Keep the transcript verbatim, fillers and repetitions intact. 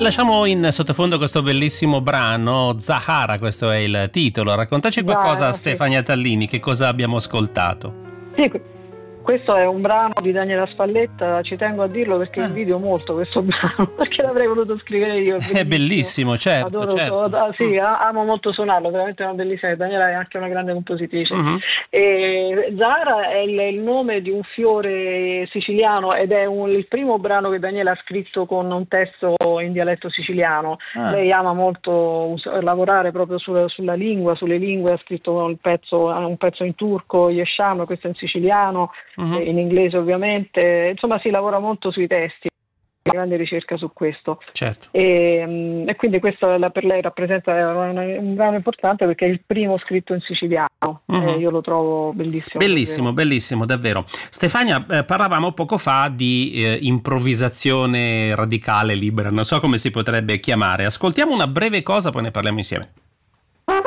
Lasciamo in sottofondo questo bellissimo brano, Zahara, questo è il titolo. Raccontaci qualcosa, Zahara, Stefania sì. Tallini, che cosa abbiamo ascoltato? Sì, questo è un brano di Daniela Spalletta, ci tengo a dirlo perché Ah. invidio molto questo brano, perché l'avrei voluto scrivere io. È È bellissimo, certo, Adoro, certo. ah, sì, amo molto suonarlo, veramente una bellissima. Daniela è anche una grande compositrice. Mm-hmm. E Zahara è il, il nome di un fiore siciliano ed è un, il primo brano che Daniela ha scritto con un testo in dialetto siciliano. Ah. Lei ama molto us- lavorare proprio sulla, sulla lingua, sulle lingue, ha scritto il pezzo, un pezzo in turco, Yesham, questo in siciliano. Mm-hmm. In inglese ovviamente, insomma si lavora molto sui testi, grande ricerca su questo. Certo. E, e quindi questo è la, per lei rappresenta un, un brano importante perché è il primo scritto in siciliano. Mm-hmm. E io lo trovo bellissimo. Bellissimo, davvero. bellissimo, davvero. Stefania, eh, parlavamo poco fa di eh, improvvisazione radicale libera, non so come si potrebbe chiamare. Ascoltiamo una breve cosa, poi ne parliamo insieme.